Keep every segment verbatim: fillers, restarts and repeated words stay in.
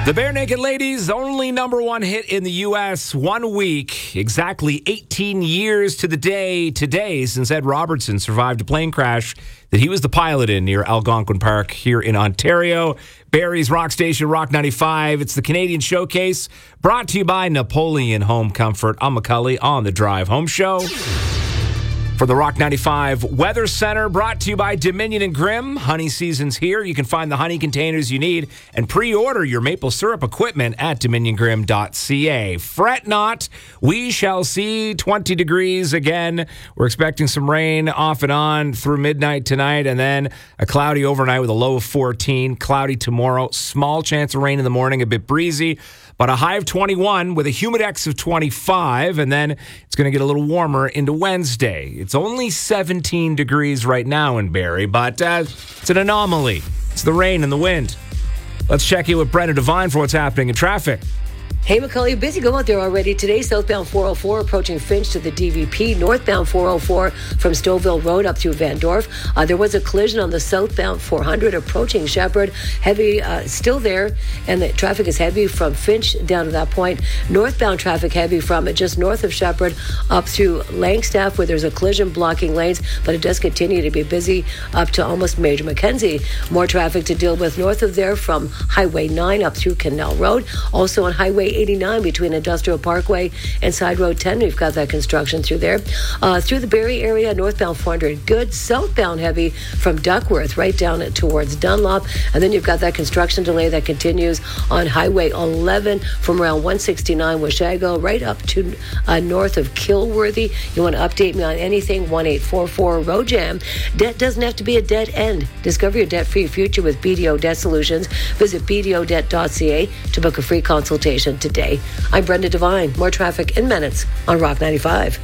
The Bare Naked Ladies' only number one hit in the U S one week, exactly eighteen years to the day today since Ed Robertson survived a plane crash that he was the pilot in near Algonquin Park here in Ontario. Barrie's rock station, Rock ninety-five. It's the Canadian Showcase, brought to you by Napoleon Home Comfort. I'm McCully on the Drive Home Show. For the Rock ninety-five Weather Center, brought to you by Dominion and Grimm. Honey season's here. You can find the honey containers you need and pre-order your maple syrup equipment at dominion grim dot c a. Fret not. We shall see twenty degrees again. We're expecting some rain off and on through midnight tonight, and then a cloudy overnight with a low of fourteen. Cloudy tomorrow. Small chance of rain in the morning, a bit breezy. But a high of twenty-one with a humidex of twenty-five, and then it's going to get a little warmer into Wednesday. It's only seventeen degrees right now in Barrie, but uh, it's an anomaly. It's the rain and the wind. Let's check in with Brenda Devine for what's happening in traffic. Hey, McCully, busy go out there already today. Southbound four oh four approaching Finch to the D V P. Northbound four oh four from Stouffville Road up through Van Dorf. Uh, there was a collision on the southbound four hundred approaching Shepherd. Heavy, uh, still there, and the traffic is heavy from Finch down to that point. Northbound traffic heavy from just north of Shepherd up through Langstaff, where there's a collision blocking lanes, but it does continue to be busy up to almost Major Mackenzie. More traffic to deal with north of there from Highway nine up through Canal Road. Also on Highway eighty-nine between Industrial Parkway and Side Road ten. We've got that construction through there. Uh, through the Barrie area, northbound four hundred good. Southbound heavy from Duckworth right down towards Dunlop. And then you've got that construction delay that continues on Highway eleven from around one sixty-nine Washago right up to uh, north of Kilworthy. You want to update me on anything? one eight four four road jam. Debt doesn't have to be a dead end. Discover your debt-free future with B D O Debt Solutions. Visit b d o debt dot c a to book a free consultation today. I'm Brenda Devine. More traffic in minutes on Rock ninety-five.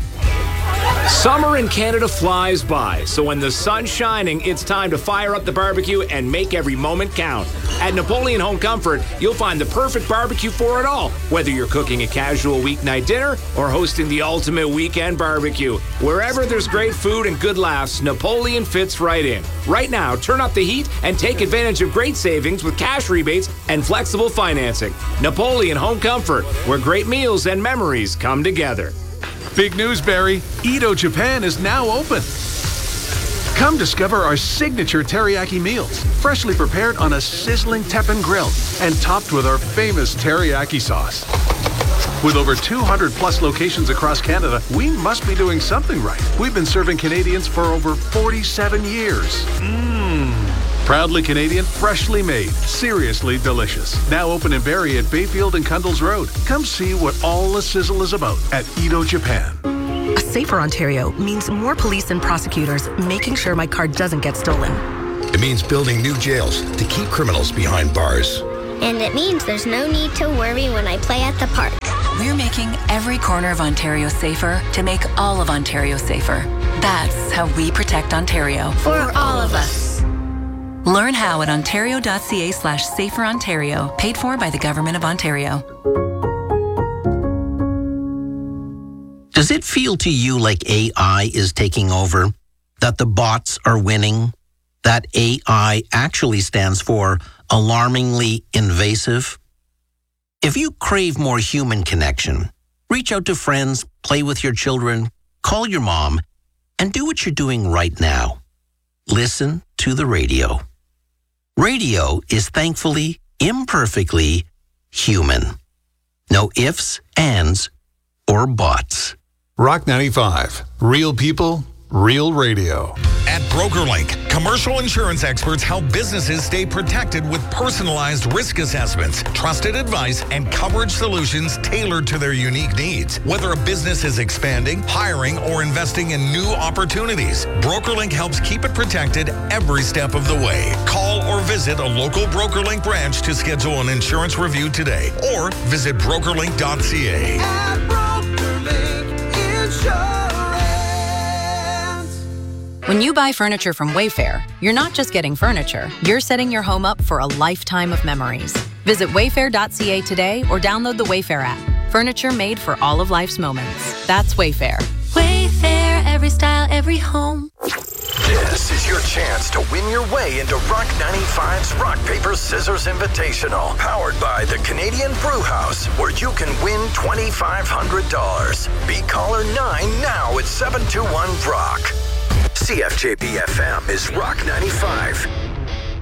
Summer in Canada flies by, so when the sun's shining, it's time to fire up the barbecue and make every moment count. At Napoleon Home Comfort, you'll find the perfect barbecue for it all, whether you're cooking a casual weeknight dinner or hosting the ultimate weekend barbecue. Wherever there's great food and good laughs, Napoleon fits right in. Right now, turn up the heat and take advantage of great savings with cash rebates and flexible financing. Napoleon Home Comfort, where great meals and memories come together. Big news, Barrie. Edo Japan is now open. Come discover our signature teriyaki meals, freshly prepared on a sizzling teppan grill and topped with our famous teriyaki sauce. With over two hundred plus locations across Canada, we must be doing something right. We've been serving Canadians for over forty-seven years. Mmm. Proudly Canadian, freshly made, seriously delicious. Now open in Barrie at Bayfield and Cundles Road. Come see what all the sizzle is about at Edo Japan. A safer Ontario means more police and prosecutors making sure my car doesn't get stolen. It means building new jails to keep criminals behind bars. And it means there's no need to worry when I play at the park. We're making every corner of Ontario safer to make all of Ontario safer. That's how we protect Ontario. For all of us. Learn how at ontario.ca slash safer Ontario, paid for by the Government of Ontario. Does it feel to you like A I is taking over? That the bots are winning? That A I actually stands for alarmingly invasive? If you crave more human connection, reach out to friends, play with your children, call your mom, and do what you're doing right now. Listen to the radio. Radio is thankfully, imperfectly human. No ifs, ands, or buts. Rock ninety-five. Real people, real radio. At BrokerLink, commercial insurance experts help businesses stay protected with personalized risk assessments, trusted advice, and coverage solutions tailored to their unique needs. Whether a business is expanding, hiring, or investing in new opportunities, BrokerLink helps keep it protected every step of the way. Call or visit a local BrokerLink branch to schedule an insurance review today, or visit broker link dot c a. At BrokerLink Insurance. When you buy furniture from Wayfair, you're not just getting furniture, you're setting your home up for a lifetime of memories. Visit wayfair dot c a today or download the Wayfair app. Furniture made for all of life's moments. That's Wayfair. Wayfair, every style, every home. This is your chance to win your way into Rock ninety-five's Rock, Paper, Scissors Invitational, powered by the Canadian Brew House, where you can win twenty-five hundred dollars. Be caller nine now at seven two one, R O C K. C F J B F M is Rock ninety-five.